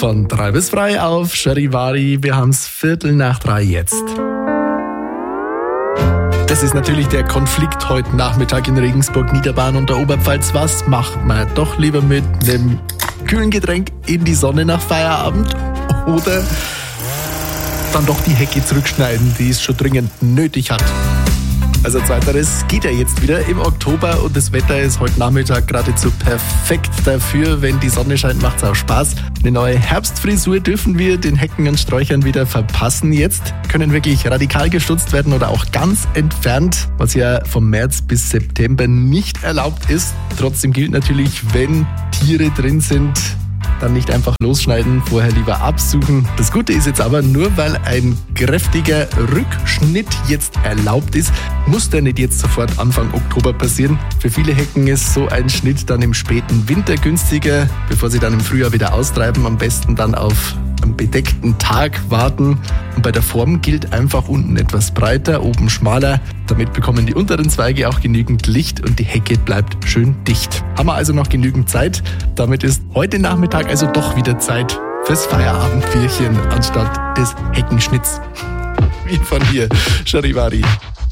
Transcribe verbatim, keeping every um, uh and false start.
Von drei bis frei auf Charivari. Wir haben's Viertel nach drei jetzt. Das ist natürlich der Konflikt heute Nachmittag in Regensburg, Niederbayern und der Oberpfalz. Was macht man? Doch lieber mit einem kühlen Getränk in die Sonne nach Feierabend oder dann doch die Hecke zurückschneiden, die es schon dringend nötig hat. Also zweiteres geht ja jetzt wieder im Oktober und das Wetter ist heute Nachmittag geradezu perfekt dafür. Wenn die Sonne scheint, macht's auch Spaß. Eine neue Herbstfrisur dürfen wir den Hecken und Sträuchern wieder verpassen. Jetzt können wirklich radikal gestutzt werden oder auch ganz entfernt, was ja vom März bis September nicht erlaubt ist. Trotzdem gilt natürlich, wenn Tiere drin sind, dann nicht einfach losschneiden, vorher lieber absuchen. Das Gute ist jetzt aber, nur weil ein kräftiger Rückschnitt jetzt erlaubt ist, muss der nicht jetzt sofort Anfang Oktober passieren. Für viele Hecken ist so ein Schnitt dann im späten Winter günstiger, bevor sie dann im Frühjahr wieder austreiben. Am besten dann auf einen bedeckten Tag warten. Und bei der Form gilt einfach unten etwas breiter, oben schmaler. Damit bekommen die unteren Zweige auch genügend Licht und die Hecke bleibt schön dicht. Haben wir also noch genügend Zeit. Damit ist heute Nachmittag also doch wieder Zeit fürs Feierabendbierchen anstatt des Heckenschnitts. Wie von hier, Charivari.